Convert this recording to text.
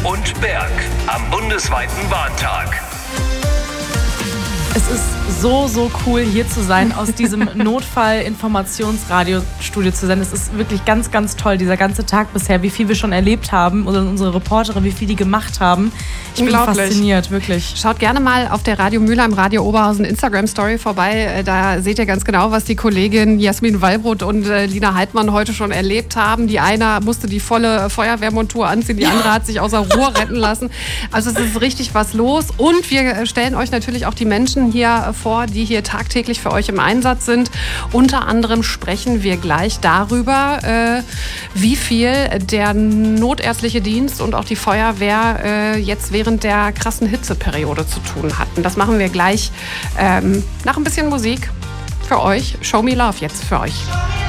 und Berg am bundesweiten Warntag. Es ist so cool, hier zu sein, aus diesem Notfall-Informationsradiostudio zu sein. Es ist wirklich ganz, ganz toll, dieser ganze Tag bisher, wie viel wir schon erlebt haben oder unsere Reporterin, wie viel die gemacht haben. Ich bin fasziniert, wirklich. Schaut gerne mal auf der Radio Mülheim, Radio Oberhausen Instagram-Story vorbei. Da seht ihr ganz genau, was die Kollegin Jasmin Wallbrot und Lina Heidmann heute schon erlebt haben. Die eine musste die volle Feuerwehrmontur anziehen, die andere hat sich außer Rohr retten lassen. Also es ist richtig was los. Und wir stellen euch natürlich auch die Menschen hier vor, die hier tagtäglich für euch im Einsatz sind. Unter anderem sprechen wir gleich darüber, wie viel der notärztliche Dienst und auch die Feuerwehr jetzt während der krassen Hitzeperiode zu tun hatten. Das machen wir gleich nach ein bisschen Musik für euch. Show Me Love jetzt für euch.